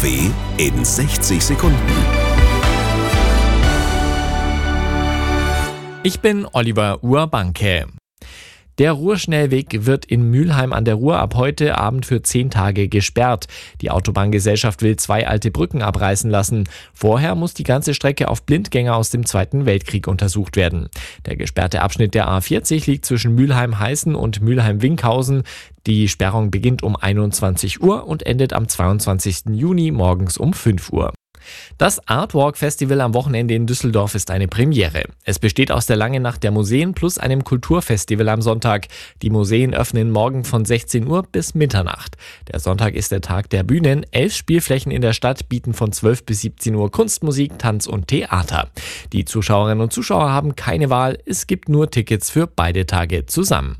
NRW in 60 Sekunden. Ich bin Oliver Urbanke. Der Ruhrschnellweg wird in Mülheim an der Ruhr ab heute Abend für 10 Tage gesperrt. Die Autobahngesellschaft will 2 alte Brücken abreißen lassen. Vorher muss die ganze Strecke auf Blindgänger aus dem Zweiten Weltkrieg untersucht werden. Der gesperrte Abschnitt der A40 liegt zwischen Mülheim-Heißen und Mülheim-Winkhausen. Die Sperrung beginnt um 21 Uhr und endet am 22. Juni morgens um 5 Uhr. Das Artwalk Festival am Wochenende in Düsseldorf ist eine Premiere. Es besteht aus der Langen Nacht der Museen plus einem Kulturfestival am Sonntag. Die Museen öffnen morgen von 16 Uhr bis Mitternacht. Der Sonntag ist der Tag der Bühnen. 11 Spielflächen in der Stadt bieten von 12 bis 17 Uhr Kunstmusik, Tanz und Theater. Die Zuschauerinnen und Zuschauer haben keine Wahl. Es gibt nur Tickets für beide Tage zusammen.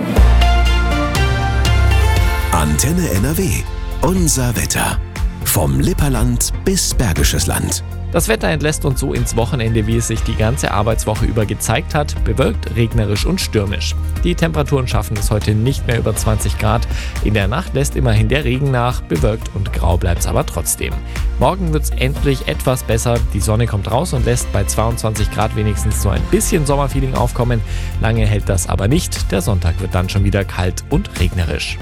Antenne NRW. Unser Wetter. Vom Lipperland bis Bergisches Land. Das Wetter entlässt uns so ins Wochenende, wie es sich die ganze Arbeitswoche über gezeigt hat. Bewölkt, regnerisch und stürmisch. Die Temperaturen schaffen es heute nicht mehr über 20 Grad. In der Nacht lässt immerhin der Regen nach. Bewölkt und grau bleibt es aber trotzdem. Morgen wird es endlich etwas besser. Die Sonne kommt raus und lässt bei 22 Grad wenigstens so ein bisschen Sommerfeeling aufkommen. Lange hält das aber nicht. Der Sonntag wird dann schon wieder kalt und regnerisch.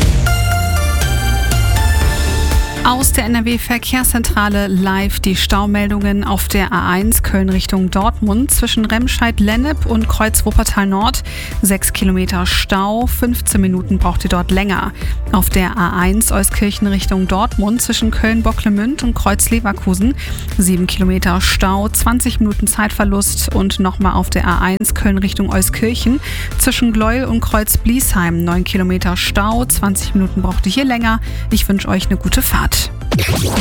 Aus der NRW-Verkehrszentrale live die Staumeldungen auf der A1 Köln Richtung Dortmund zwischen Remscheid-Lennep und Kreuz-Wuppertal-Nord. 6 Kilometer Stau, 15 Minuten braucht ihr dort länger. Auf der A1 Euskirchen Richtung Dortmund zwischen Köln-Bocklemünd und Kreuz-Leverkusen. 7 Kilometer Stau, 20 Minuten Zeitverlust und nochmal auf der A1 Köln Richtung Euskirchen zwischen Gleuel und Kreuz-Bliesheim. 9 Kilometer Stau, 20 Minuten braucht ihr hier länger. Ich wünsche euch eine gute Fahrt.